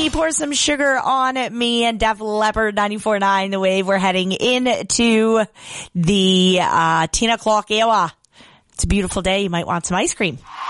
me, pour some sugar on me, and Def Leppard 94.9 The Wave. We're heading into the 10 o'clock hour. It's a beautiful day. You might want some ice cream.